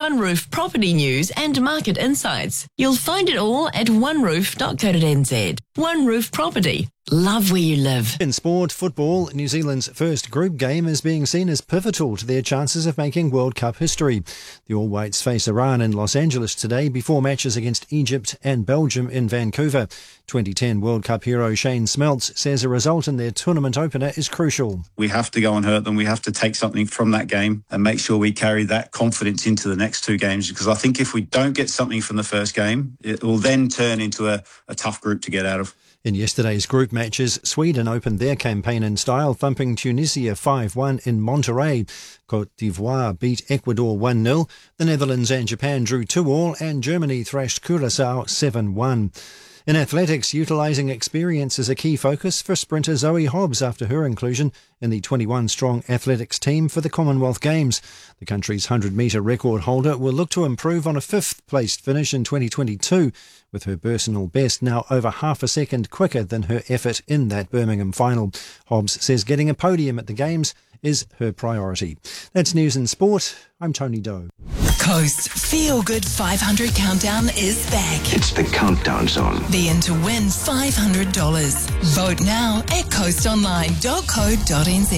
One Roof property news and market insights. You'll find it all at oneroof.co.nz. One Roof Property. Love where you live. In sport, football, New Zealand's first group game is being seen as pivotal to their chances of making World Cup history. The All Whites face Iran in Los Angeles today before matches against Egypt and Belgium in Vancouver. 2010 World Cup hero Shane Smeltz says a result in their tournament opener is crucial. We have to go and hurt them. We have to take something from that game and make sure we carry that confidence into the next two games, because I think if we don't get something from the first game, it will then turn into a tough group to get out of. In yesterday's group matches, Sweden opened their campaign in style, thumping Tunisia 5-1 in Monterrey. Côte d'Ivoire beat Ecuador 1-0. The Netherlands and Japan drew 2-2, and Germany thrashed Curaçao 7-1. In athletics, utilising experience is a key focus for sprinter Zoe Hobbs after her inclusion in the 21-strong athletics team for the Commonwealth Games. The country's 100-metre record holder will look to improve on a fifth-placed finish in 2022, with her personal best now over half a second quicker than her effort in that Birmingham final. Hobbs says getting a podium at the Games is her priority. That's news and sport. I'm Tony Doe. Coast Feel Good 500 Countdown is back. It's the countdown zone. Be in to win $500. Vote now at coastonline.co.nz.